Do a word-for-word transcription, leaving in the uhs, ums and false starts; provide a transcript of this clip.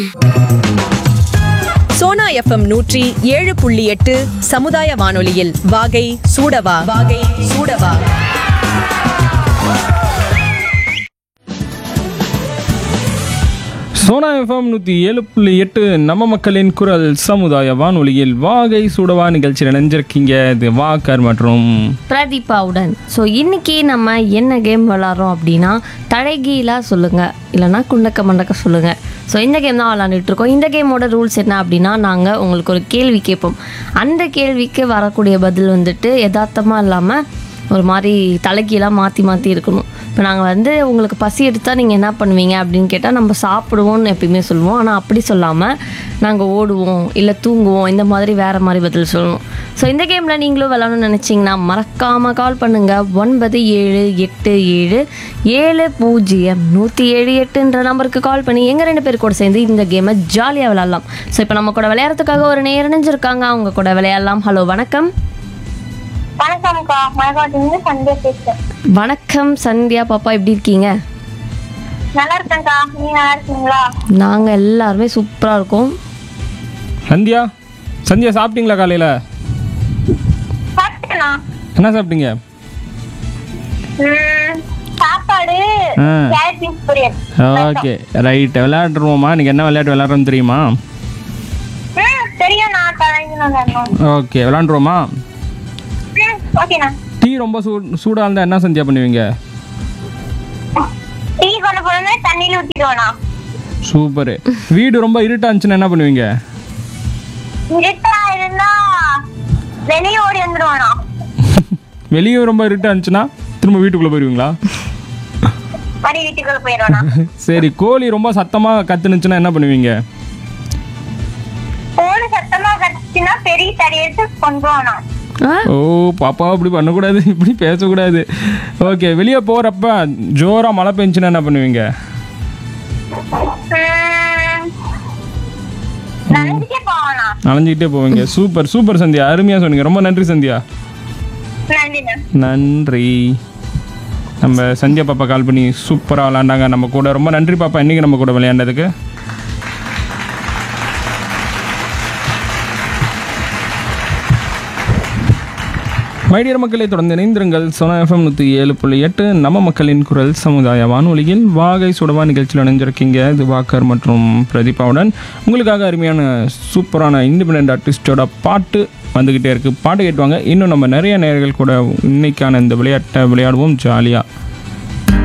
Sona FM நூற்றி ஏழு புள்ளி எட்டு சமுதாய வானொலியில் வாகை சூடவா வாகை சூடவா. சோனா எஃப்எம் நூற்றி ஏழு புள்ளி எட்டு நம்ம மக்களின் குரல் சமுதாய வானொலியில் வாகை சூடவா நிகழ்ச்சி நினைஞ்சிருக்கீங்க. இது வாக்கர் மற்றும் பிரதீபாவுடன். ஸோ இன்றைக்கி நம்ம என்ன கேம் விளாட்றோம் அப்படின்னா தலைகீழாக சொல்லுங்கள் இல்லைனா குண்டக்க மண்டக்க சொல்லுங்கள். ஸோ இந்த கேம் தான் விளாண்டுட்ருக்கோம். இந்த கேமோட ரூல்ஸ் என்ன அப்படின்னா நாங்கள் உங்களுக்கு ஒரு கேள்வி கேட்போம். அந்த கேள்விக்கு வரக்கூடிய பதில் வந்துட்டு யதார்த்தமாக இல்லாமல் ஒரு மாதிரி தலைகீழாக மாற்றி மாற்றி இருக்கணும். இப்போ நாங்கள் வந்து உங்களுக்கு பசி எடுத்தால் நீங்கள் என்ன பண்ணுவீங்க அப்படின்னு கேட்டால் நம்ம சாப்பிடுவோம்னு எப்பயுமே சொல்லுவோம். ஆனால் அப்படி சொல்லாமல் நாங்கள் ஓடுவோம் இல்லை தூங்குவோம் இந்த மாதிரி வேறு மாதிரி பதில் சொல்லணும். ஸோ இந்த கேமில் நீங்களும் விளாடணும்னு நினச்சிங்கன்னா மறக்காமல் கால் பண்ணுங்கள். ஒன்பது ஏழு எட்டு ஏழு ஏழு பூஜ்ஜியம் நூற்றி ஏழு எட்டுன்ற நம்பருக்கு கால் பண்ணி எங்கள் ரெண்டு பேர் கூட சேர்ந்து இந்த கேமை ஜாலியாக விளாட்லாம். ஸோ இப்போ நம்ம கூட விளையாடுறதுக்காக ஒரு நேரம் இணைஞ்சிருக்காங்க. அவங்க கூட விளையாடலாம். ஹலோ வணக்கம். வணக்கம்க்கா, மலைக்காட்டிலிருந்து சந்தியா பேசுறேன். வணக்கம் சந்தியா பாப்பா, எப்படி இருக்கீங்க? நல்லா இருக்கேன்க்கா, நீங்க நல்லா இருக்கீங்களா? நாங்கள் எல்லாருமே சூப்பராக இருக்கோம். சந்தியா சந்தியா சாப்பிட்டீங்களா? காலையில் சாப்பிட்டேனா? என்ன சாப்பிட்டீங்க? ம், சாப்பாடு ஆ. கேரட் பீன்ஸ் பொரியல். Okay right, விளையாடுருவோமா? நீங்கள் என்ன விளையாட்டு விளையாடுறோன்னு தெரியுமா? ம், தெரியும், நான் கலைஞர். ஓகே விளையாண்டுருவோமா? ம், ஓகேண்ணா. டீ ரொம்ப சூ சூடாக இருந்தால் என்ன சந்தியா பண்ணுவீங்க? டீ கொண்டு போனோம்னா தண்ணியில ஊத்திடுவோண்ணா. சூப்பரு. வீடு ரொம்ப இருட்டாக இருந்துச்சுன்னா என்ன பண்ணுவீங்க? இருட்டா இருந்தா வெளியே ஓடி வந்துடுவோண்ணா. வெளியே ரொம்ப இருட்டாக இருந்துச்சுன்னா திரும்ப வீட்டுக்குள்ளே போயிடுவீங்களா? மறுபடி வீட்டுக்குள்ள போயிடுவோண்ணா. சரி, கோழி ரொம்ப சத்தமாக கத்துனுச்சுன்னா என்ன பண்ணுவீங்க? போன சத்தமா கத்துச்சுன்னா பெரிய தடி எடுத்து கொண்டுவோண்ணா. ஓ பாப்பா, இப்படி பண்ணக்கூடாது, இப்படி பேசக்கூடாது. ஓகே, வெளியே போகிறப்ப ஜோராக மழை பெஞ்சுன்னா என்ன பண்ணுவீங்க? நனைஞ்சிட்டே போவோண்ணா. நனைஞ்சிக்கிட்டே போவீங்க. சூப்பர் சூப்பர் சந்தியா, அருமையாக சொன்னீங்க. ரொம்ப நன்றி சந்தியா. நன்றிண்ணா. நன்றி. நம்ம சந்தியா பாப்பா கால் பண்ணி சூப்பராக விளாண்டாங்க நம்ம கூட. ரொம்ப நன்றி பாப்பா, இன்றைக்கி நம்ம கூட விளையாண்டதுக்கு. மைடியர் மக்களை தொடர்ந்து இணைந்திருங்கள். சோனா எஃப்எம் நூற்றி ஏழு புள்ளி எட்டு நம்ம மக்களின் குரல் சமுதாய வானொலியில் வாகை சுடவா நிகழ்ச்சியில் இணைஞ்சிருக்கீங்க. இது வாக்கர் மற்றும் பிரதீபாவுடன். உங்களுக்காக அருமையான சூப்பரான இண்டிபெண்டன்ட் ஆர்டிஸ்டோட பாட்டு வந்துக்கிட்டே இருக்குது. பாட்டு கேட்டுவாங்க. இன்னும் நம்ம நிறைய நேயர்கள் கூட இன்னைக்கான இந்த விளையாட்டை விளையாடுவோம் ஜாலியாக.